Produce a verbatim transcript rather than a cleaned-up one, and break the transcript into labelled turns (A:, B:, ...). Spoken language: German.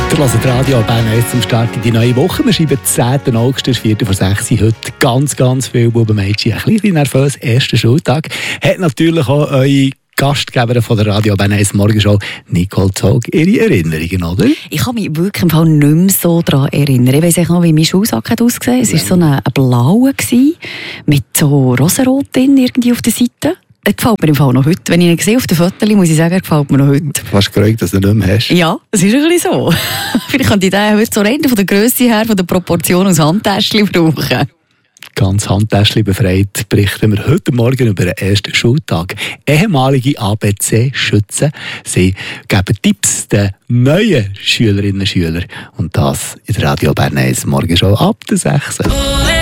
A: Ihr hört Radio Bern eins zum Start in die neue Woche. Wir schreiben zehnten August, der vierte vor sechs. Heute ganz, ganz viele Bubenmädchen. Ein bisschen nervös, erster Schultag. Hat natürlich auch eure Gastgeberin von der Radio Bern eins Morgenshow, Nicole Zog, ihre Erinnerungen, oder?
B: Ich kann mich wirklich im Fall nicht mehr so daran erinnern. Ich weiss echt noch, wie mein Schulsack ausgesehen hat. Es war so ein, ein blauer mit so rosarot drin irgendwie auf der Seite. Er gefällt mir im Fall noch heute. Wenn ich ihn sehe auf den Fotos, muss ich sagen, er gefällt mir noch heute.
A: Fast geräugt, dass du ihn nicht mehr hast.
B: Ja, es ist ein bisschen so. Vielleicht könnte ich den heute so rein von der Grösse her, von der Proportion aus Handtäschchen brauchen.
A: Ganz Handtäschchen befreit berichten wir heute Morgen über den ersten Schultag. Ehemalige A B C-Schützen, sie geben Tipps den neuen Schülerinnen und Schülern. Und das in der Radio Bern eins Morgenshow ab der sechs.